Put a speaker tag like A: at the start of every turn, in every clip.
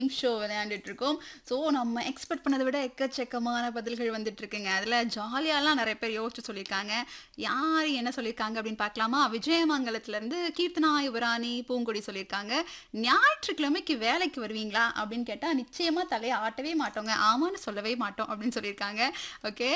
A: Show விளையாண்டுட்டு இருக்கோம். So நம்ம எக்ஸ்பெக்ட் பண்ணத விட எக்கச்சக்கமான பதில்கள் வந்துட்டு இருக்குங்க. அதில ஜாலியாலாம் நெறைய பேர் யோசிச்சு சொல்லியிருக்காங்க. யார் என்ன சொல்லியிருக்காங்க அப்படின்னு பார்க்கலாமா? விஜயமங்கலத்திலேருந்து கீர்த்தனா யுவராணி பூங்கொடி சொல்லியிருக்காங்க. "ஞாயிற்றுக்கிழமைக்கு வேலைக்கு வருவீங்களா?" அப்படின்னு கேட்டா, நிச்சயமா தலைய ஆட்டவே மாட்டோங்க. ஆமான்னு சொல்லவே மாட்டோம் அப்படின்னு சொல்லியிருக்காங்க. ஓகே.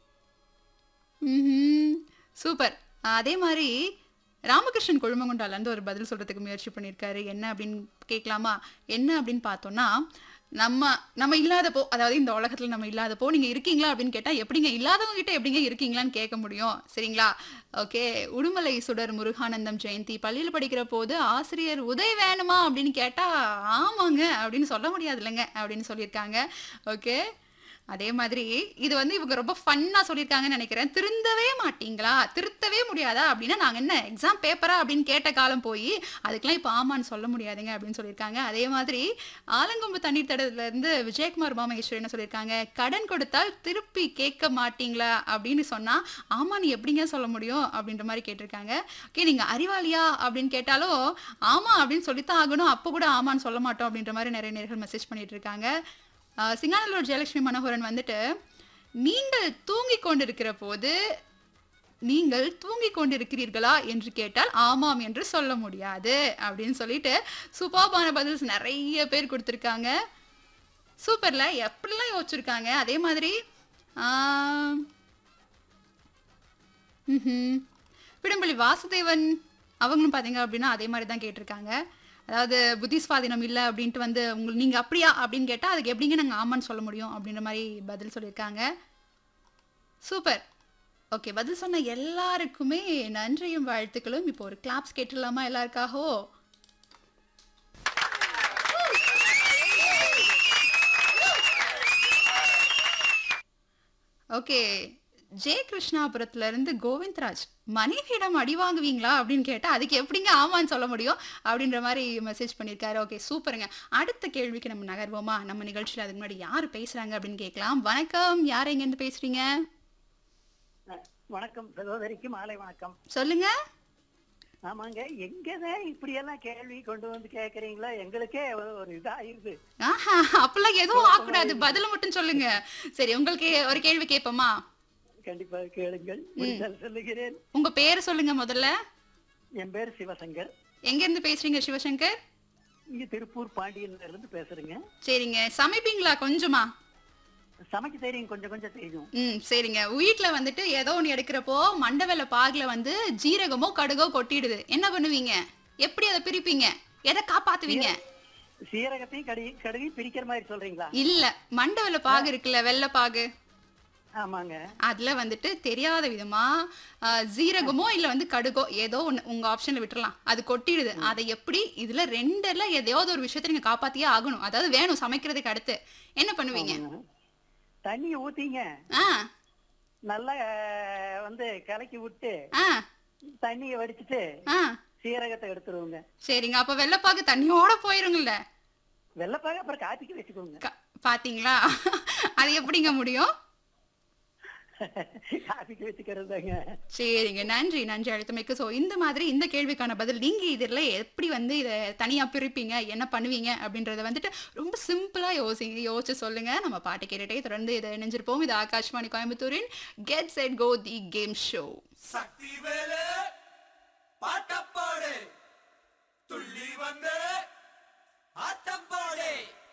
A: ம்ஹ்ம். சூப்பர். அதே மாரி ராமகிருஷ்ணன் கொழுமங்குண்டான்லேருந்து ஒரு பதில் சொல்றதுக்கு முயற்சி பண்ணியிருக்காரு. என்ன அப்படின்னு கேட்கலாமா? என்ன அப்படின்னு பார்த்தோம்னா, நம்ம நம்ம இல்லாதப்போ, அதாவது இந்த உலகத்தில நம்ம இல்லாதப்போ, "நீங்க இருக்கீங்களா?" அப்படின்னு கேட்டா, எப்படிங்க இல்லாதவங்க கிட்ட எப்படிங்க இருக்கீங்களான்னு கேட்க முடியும்? சரிங்களா? ஓகே. உடுமலை சுடர் முருகானந்தம் ஜெயந்தி பள்ளியில படிக்கிற போது, ஆசிரியர் "உதவி வேணுமா?" அப்படின்னு கேட்டா, "ஆமாங்க" அப்படின்னு சொல்ல முடியாதுல்லங்க அப்படின்னு சொல்லியிருக்காங்க. ஓகே. அதே மாதிரி இது வந்து இவங்க ரொம்ப ஃபன்னா சொல்லியிருக்காங்கன்னு நெனைக்கிறேன். "திருந்தவே மாட்டீங்களா? திருத்தவே முடியாதா?" அப்படின்னா, "நாங்க என்ன எக்ஸாம் பேப்பரா?" அப்படின்னு கேட்ட காலம் போயி, அதுக்கெல்லாம் இப்ப ஆமான்னு சொல்ல முடியாதுங்க அப்படின்னு சொல்லியிருக்காங்க. அதே மாதிரி ஆலங்கொம்பு தண்ணீர் தடத்துலருந்து விஜயகுமார் உமாமகேஸ்வரி என்ன சொல்லியிருக்காங்க, "கடன் கொடுத்தால் திருப்பி கேட்க மாட்டீங்களா?" அப்படின்னு சொன்னா, "ஆமான்னு எப்படிங்க சொல்ல முடியும்?" அப்படின்ற மாரி கேட்டிருக்காங்க. ஓகே, "நீங்க அறிவாளியா?" அப்படின்னு கேட்டாலும், "ஆமா" அப்படின்னு சொல்லித்தான் ஆகணும். அப்ப கூட ஆமான்னு சொல்ல மாட்டோம் அப்படின்ற மாரி நெறைய நேயர்கள் மெசேஜ் பண்ணிட்டு இருக்காங்க. சிங்காநல்லூர் ஜெயலட்சுமி மனோகரன் வந்துட்டு, "நீங்கள் தூங்கிக் கொண்டிருக்கிற போது, நீங்கள் தூங்கிக் கொண்டிருக்கிறீர்களா என்று கேட்டால், ஆமாம் என்று சொல்ல முடியாது." அப்படின்னு சொல்லிட்டு, சூப்பர்பான பதில்ஸ் நெறைய பேர் குடுத்திருக்காங்க. சூப்பர்ல! எப்படிலாம் யோசிச்சிருக்காங்க. அதே மாதிரி ஆ ம்ஹ்ம். பிடம்பள்ளி வாசுதேவன் அவங்களும் பார்த்தீங்க அப்படின்னா, அதே மாரி தான் கேட்டிருக்காங்க. அதாவது புத்தி சுவாதீனம் இல்ல அப்படின்ட்டு வந்து, "நீங்க அப்படியா?" அப்படின்னு கேட்டா, "அதுக்கு எப்படிங்க நாங்க ஆமான்னு சொல்ல முடியும்?" அப்படின்ற மாரி பதில் சொல்லியிருக்காங்க. சூப்பர். ஓகே. பதில் சொன்ன எல்லாருக்குமே நன்றியும், வாழ்த்துக்களும். இப்போ ஒரு கிளாப்ஸ் கேட்டுடலாமா எல்லாருக்காகவும்? ஓகே. ஜெய கிருஷ்ணாபுரத்துலருந்து கோவிந்தராஜ். "மனைவியிடம் அடி வாங்குவீங்களா?" அப்படின்னு கேட்டா, "அதுக்கு எப்படிங்க ஆமான்னு சொல்ல முடியும்?" அப்படின்ற மாரி மெசேஜ் பண்ணியிருக்காரு. ஓகே, சூப்பருங்க. அடுத்த கேள்விக்கு நம்ம நகர்வோமா? நம்ம நிகழ்ச்சியில அதுக்கு முன்னாடி யார் பேசுறாங்க அப்படின்னு கேட்கலாம். வணக்கம். யார் எங்கேருந்து பேசுறீங்க?
B: அ வணக்கம் சகோதரிக்கு மாலை வணக்கம்.
A: சொல்லுங்க.
B: ஆமாங்க. எங்கதான் இப்படியெல்லாம் கேள்வி கொண்டு வந்து கேட்கறீங்களோ, எங்களுக்கே ஒரு இதாயிருது.
A: ஆஹா! அப்பல்லாம் எதுவும் ஆகக்கூடாது.
B: குழப்பமாயிருது.
A: பதில மட்டும் சொல்லுங்க. சரி, உங்களுக்கு ஒரு கேள்வி கேட்போமா?
B: கண்டிப்பா கேளுங்கள்.
A: ம்.
B: முடிந்தால் சொல்லுகிறேன்.
A: உங்க பேரு சொல்லுங்க முதல்ல.
B: என் பேர் சிவசங்கர்.
A: எங்கேருந்து பேசுறீங்க சிவசங்கர்?
B: இங்க திருப்பூர் பாண்டியன்ல இருந்து பேசுறேங்க.
A: சரிங்க. சமைப்பீங்களா கொஞ்சமா?
B: சமைக்க தெரியும். கொஞ்சம் கொஞ்சம் தெரியும்.
A: சரிங்க. வீட்ல வந்துட்டு ஏதோ ஒண்ணு எடுக்கிறப்போ, மண்டவெல்ல பாகுல வந்து ஜீரகமோ, கடுகோ கொட்டிடுது. என்ன பண்ணுவீங்க? எப்படி அத பிரிப்பீங்க? எத
B: சீர
A: காப்பாத்துவீங்க?
B: சீரகத்தையும் கடுகையும் பிரிக்கிற மாரி சொல்றீங்களா?
A: இல்ல. மண்டவெல்ல
B: ஆ,
A: பாகு இருக்குல்ல, வெள்ள பாகு.
B: ஆமாங்க.
A: அதுல வந்துட்டு தெரியாத விதமா ஜீரகமோ, இல்ல வந்து கடுகோ ஏதோ ஒண்ணு உங்க ஆப்ஷன்ல விட்டுறலாம். அது கொட்டிடுது.
B: ம்.
A: அத எப்படி இதுல 2ல எதையாவது ஒரு விஷயத்த நீங்க காப்பாத்தியே ஆகணும். அதாவது வேணும் சமைக்கிறதுக்கு அடுத்து. என்ன பண்ணுவீங்க?
B: ஆமாங்க. தண்ணிய ஊத்திங்க.
A: ஆ,
B: நல்லா வந்து கலக்கி விட்டு,
A: ஆ,
B: தண்ணிய வடிச்சுட்டு,
A: ஆ.
B: சீரகத்த எடுத்துருவோங்க.
A: சரிங்க. அப்ப வெள்ளப்பாகு தண்ணியோட போயிருங்கல்ல.
B: வெள்ளப்பாக அப்புறம் காப்பிக்கு வச்சுக்கோங்க.
A: க பாத்தீங்களா? அது எப்படிங்க முடியும்?
B: காப்பிக்கு வச்சுக்கிறது தாங்க.
A: சரிங்க. நன்றி, நன்றி அழைத்தமைக்கு. ஸோ இந்த மாதிரி இந்த கேள்விக்கான பதில் நீங்க இதில எப்படி வந்து இத தனியா பிரிப்பீங்க? என்ன பண்ணுவீங்க? அப்படின்றத வந்துட்டு ரொம்ப சிம்பிளா யோசிச்சு சொல்லுங்க. நம்ம பாட்டு கேட்டுட்டே தொடர்ந்து இத இணைஞ்சிருப்போம். இது Akashvani கோயம்புத்தூரின் get set go the game show.
C: Sakthivel பாட்டப்பாடு துள்ளி வந்து ஆட்டப்பாடு